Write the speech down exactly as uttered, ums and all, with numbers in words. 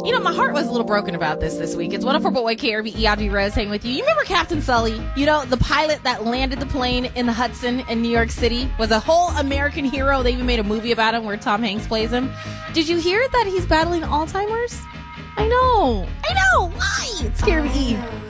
You know, my heart was a little broken about this this week. It's one oh four point one K R V E, Audrey Rose hanging with you. You remember Captain Sully? You know, the pilot that landed the plane in the Hudson in New York City was a whole American hero. They even made a movie about him where Tom Hanks plays him. Did you hear that he's battling Alzheimer's? I know. I know. Why? It's K R V E.